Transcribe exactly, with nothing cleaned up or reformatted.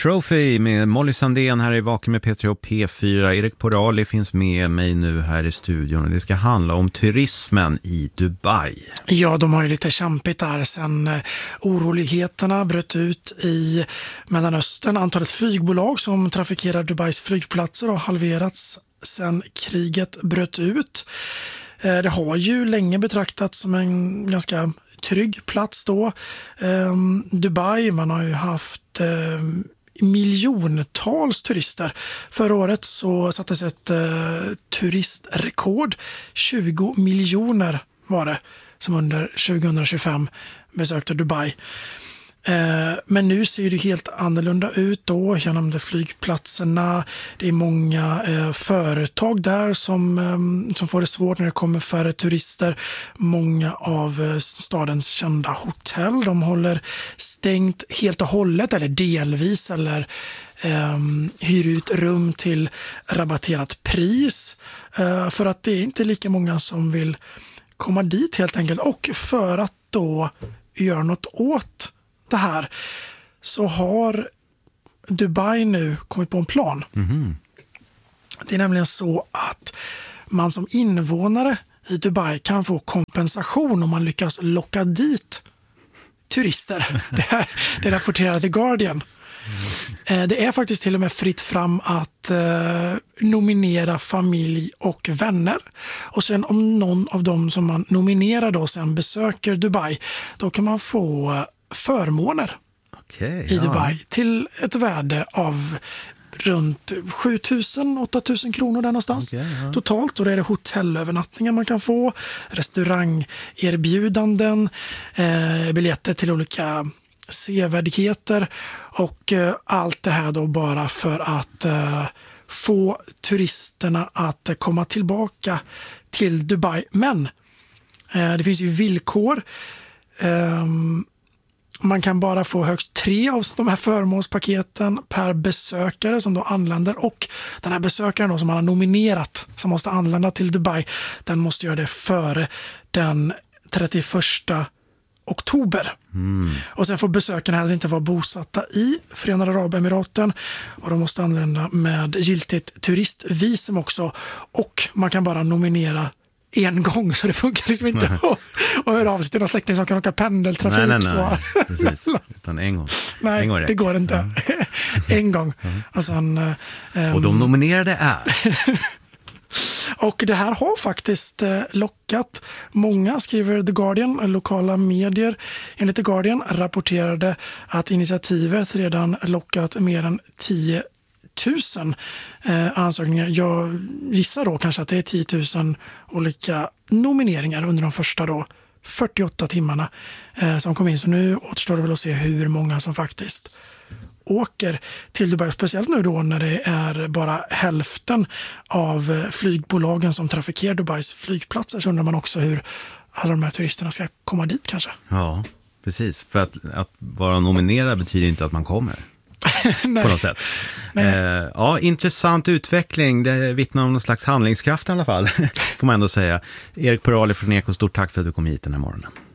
Trophy med Molly Sandén här i Vaken med P tre och P fyra. Erik Porali finns med mig nu här i studion och det ska handla om turismen i Dubai. Ja, de har ju lite kämpigt där sen oroligheterna bröt ut i Mellanöstern. Antalet flygbolag som trafikerar Dubais flygplatser har halverats sen kriget bröt ut. Det har ju länge betraktats som en ganska trygg plats då. Dubai, man har ju haft miljontals turister. Förra året så sattes ett turistrekord. tjugo miljoner var det som under tjugohundratjugofem besökte Dubai. Men nu ser det helt annorlunda ut då genom de flygplatserna. Det är många eh, företag där som, eh, som får det svårt när det kommer färre turister. Många av eh, stadens kända hotell, de håller stängt helt och hållet eller delvis eller eh, hyr ut rum till rabatterat pris. Eh, för att det är inte lika många som vill komma dit helt enkelt. Och för att då göra något åt det här så har Dubai nu kommit på en plan. Mm-hmm. Det är nämligen så att man som invånare i Dubai kan få kompensation om man lyckas locka dit turister. Det här det rapporterar The Guardian. Mm. Det är faktiskt till och med fritt fram att eh, nominera familj och vänner. Och sen om någon av dem som man nominerar då sen besöker Dubai, då kan man få förmåner okay, i Dubai ja. till ett värde av runt sju tusen till åtta tusen kronor där någonstans okay, ja. totalt. Och det är det hotellövernattningar man kan få, restaurangerbjudanden, eh, biljetter till olika sevärdheter och eh, allt det här då bara för att eh, få turisterna att eh, komma tillbaka till Dubai. Men eh, det finns ju villkor. Eh, Man kan bara få högst tre av de här förmånspaketen per besökare som då anländer, och den här besökaren då som man har nominerat som måste anlända till Dubai, den måste göra det före den trettioförsta oktober. Mm. Och sen får besökarna heller inte vara bosatta i Förenade Arabemiraten och de måste anlända med giltigt turistvisum också, och man kan bara nominera en gång, så det funkar liksom inte att, att höra av sig till någon släkting som kan åka pendeltrafik. Nej, nej, nej. Så. Precis. Utan en gång. Nej, en gång det går inte. Mm. en gång. Mm. Och, sen, um, och de nominerade är... Och det här har faktiskt eh, lockat många, skriver The Guardian. Lokala medier enligt The Guardian rapporterade att initiativet redan lockat mer än tio tusen eh, ansökningar. Jag gissar då kanske att det är tio tusen olika nomineringar under de första då fyrtioåtta timmarna eh, som kom in. Så nu återstår det väl att se hur många som faktiskt åker till Dubai. Speciellt nu då när det är bara hälften av flygbolagen som trafikerar Dubais flygplatser, så undrar man också hur alla de här turisterna ska komma dit kanske. Ja, precis. För att, att vara nominerad betyder inte att man kommer. på något sätt. Eh, ja, intressant utveckling. Det vittnar om någon slags handlingskraft i alla fall, får man ändå säga. Erik Porali från Eko, stort tack för att du kom hit den här morgonen.